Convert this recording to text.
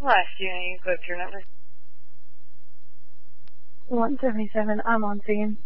Last unit, you clicked your number. 177, I'm on scene.